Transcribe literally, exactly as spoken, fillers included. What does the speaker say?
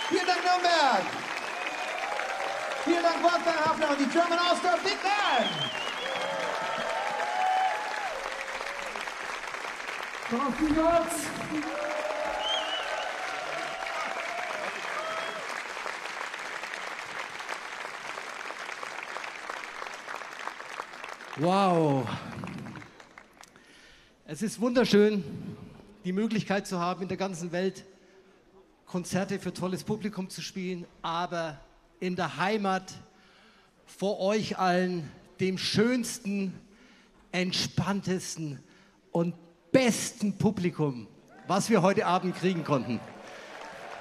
Vielen Dank, Nürnberg. Vielen Dank, Wolfgang Hafner und die German All-Star Big Band. Auf die Nerds. Wow. Es ist wunderschön, die Möglichkeit zu haben, in der ganzen Welt Konzerte für tolles Publikum zu spielen, aber in der Heimat vor euch allen, dem schönsten, entspanntesten und besten Publikum, was wir heute Abend kriegen konnten.